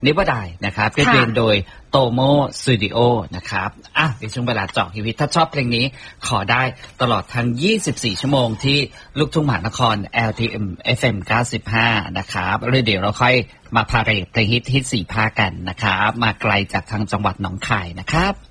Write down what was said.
Never Die นะครับเพลงโดยโตโมสตูดิโอนะครับในช่วงเวลาเจาะฮิตถ้าชอบเพลงนี้ขอได้ตลอดทั้ง24ชั่วโมงที่ลูกทุ่งมหานคร LTM FM 95นะครับแล้วเดี๋ยวเราค่อยมาพาเรทเพลงฮิต4 ภาคกันนะครับมาไกลจากทางจังหวัดหนองคายนะครับ